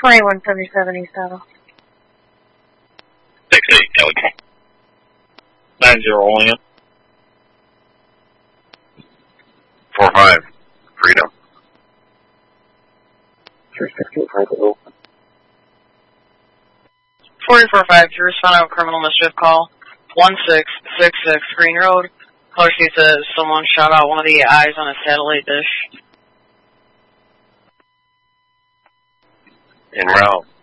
2177 East Ave. 68 Kelly. 90 William. 45 Freedom. 368 open. 44-5, you respond to a criminal mischief call. 1666 Green Road. Caller states that someone shot out one of the eyes on a satellite dish. En route.